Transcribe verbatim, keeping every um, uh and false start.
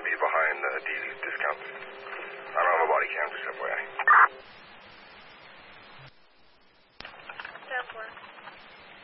be behind uh, D's discount. I don't have a body cam, just F Y I. ten four.